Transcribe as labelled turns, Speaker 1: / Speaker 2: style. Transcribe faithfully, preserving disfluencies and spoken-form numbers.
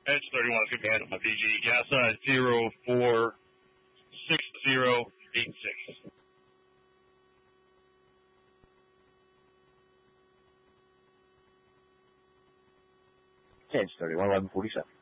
Speaker 1: Edge thirty-one is going to be handled by P G. Gas side zero four six zero eight six.
Speaker 2: Edge thirty-one, eleven forty-seven.